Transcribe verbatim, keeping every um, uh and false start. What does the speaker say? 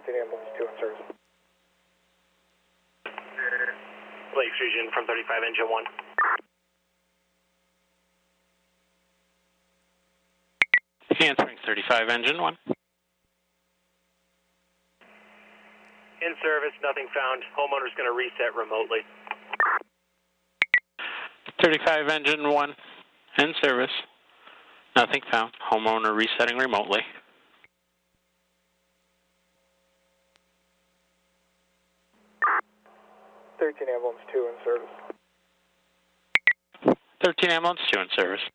thirteen ambulance two in service. Lake Fusion from thirty-five, engine one. Answering thirty-five, engine one. In service, nothing found. Homeowner's going to reset remotely. thirty-five, engine one. In service. Nothing found. Homeowner resetting remotely. thirteen ambulance two in service. thirteen ambulance two in service.